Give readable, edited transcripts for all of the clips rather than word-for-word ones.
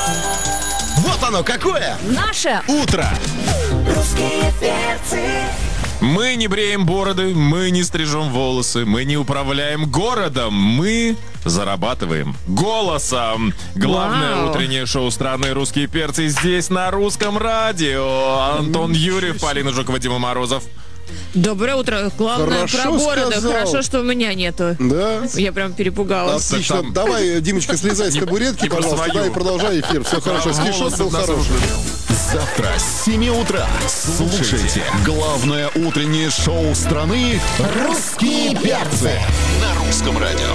Вот оно какое! Наше Утро! Русские перцы. Мы не бреем бороды, мы не стрижем волосы, мы не управляем городом, мы зарабатываем голосом. Главное Вау. утреннее шоу страны «Русские перцы» здесь на Русском радио. Антон Юрьев, Полина Жукова, Дима Морозов. доброе утро. Главное Хорошо про бороду. сказал. Хорошо, что у меня нету. Да? Я прям перепугалась. Отлично. там- Давай, Димочка, слезай с табуретки, не про пожалуйста, свою. да, и продолжай эфир. Все хорошо. Скриншот был хороший. Завтра с 7 утра слушайте главное утреннее шоу страны «Русские перцы» на Русском радио.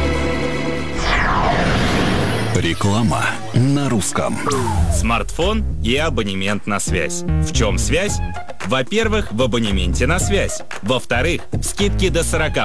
Реклама на русском. Смартфон и абонемент на связь. В чем связь? Во-первых, в абонементе на связь. Во-вторых, скидки до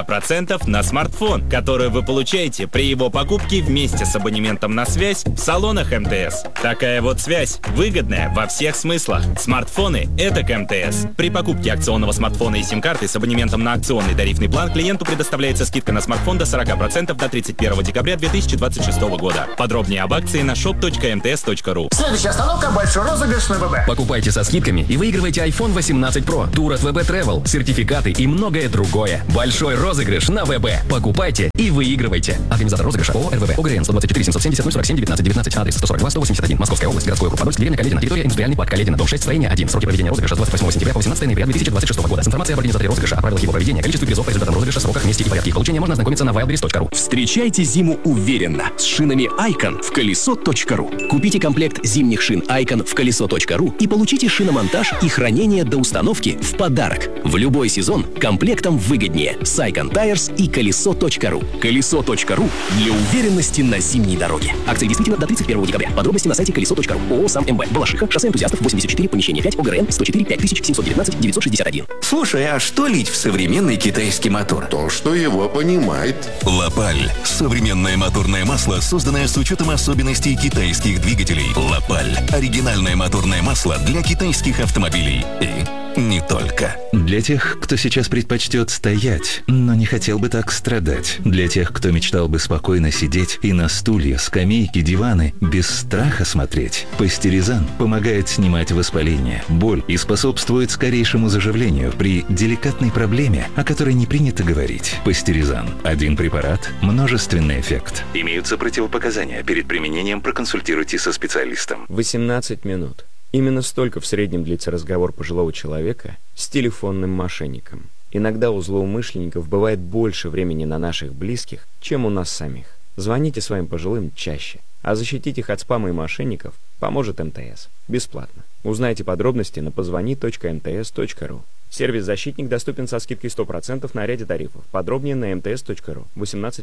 40% на смартфон, которые вы получаете при его покупке вместе с абонементом на связь в салонах МТС. Такая вот связь выгодная во всех смыслах. Смартфоны — это к МТС. При покупке акционного смартфона и сим-карты с абонементом на акционный тарифный план клиенту предоставляется скидка на смартфон до 40% до 31 декабря 2026 года. Подробнее об акции на shop.mts.ru. Следующая остановка — большой розыгрыш на ВБ. Покупайте со скидками и выигрывайте iPhone 18 Pro, тур от ВБ Travel, сертификаты и многое другое. Большой розыгрыш на ВБ. Покупайте и выигрывайте. Организатор розыгрыша ООО РВБ. ОГРН 124 770 047 19 19. Адрес 142 181. Московская область. Городской округ Подольск. Деревня Каледина. Территория индустриальный парк Каледина. Дом 6. Строение 1. Сроки проведения розыгрыша с 28 сентября по 18 ноября 2026 года. С информацией об организаторе розыгрыша, о правилах его проведения, количестве призов по результатам розыгрыша, сроках, месте и порядке их получения можно ознакомиться на wildberries.ru. Встречайте зиму уверенно с шинами Icon в колесо.ру. Купите комплект зимних шин Icon в колесо.ру и получите шиномонтаж и хранение до установки в подарок. В любой сезон комплектом выгоднее с Icon Tires и колесо.ру. Колесо.ру для уверенности на зимней дороге. Акция действительно до 31 декабря. Подробности на сайте колесо.ру. ООО «Сам МБ». Балашиха, шоссе Энтузиастов, 84, помещение 5, ОГРН 104 5719 961. Слушай, а что лить в современный китайский мотор? То, что его понимает. Лапаль. Современное моторное масло, созданное с учетом особенностей китайских двигателей. Лапаль. Оригинальное моторное масло для китайских автомобилей. И не только. Для тех, кто сейчас предпочтет стоять, но не хотел бы так страдать. Для тех, кто мечтал бы спокойно сидеть и на стулья, скамейки, диваны без страха смотреть. Пастеризан помогает снимать воспаление, боль и способствует скорейшему заживлению при деликатной проблеме, о которой не принято говорить. Пастеризан. Один препарат, множественный эффект. Имеются противопоказания. Перед применением проконсультируйтесь со специалистом. 18 минут. Именно столько в среднем длится разговор пожилого человека с телефонным мошенником. Иногда у злоумышленников бывает больше времени на наших близких, чем у нас самих. Звоните своим пожилым чаще, а защитить их от спама и мошенников поможет МТС. Бесплатно. Узнайте подробности на позвони.mts.ru. Сервис «Защитник» доступен со скидкой 100% на ряде тарифов. Подробнее на mts.ru. 18+.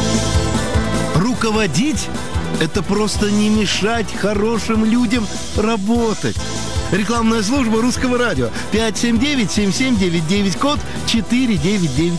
Руководить – это просто не мешать хорошим людям работать. Рекламная служба Русского радио. 579-7799, код 499.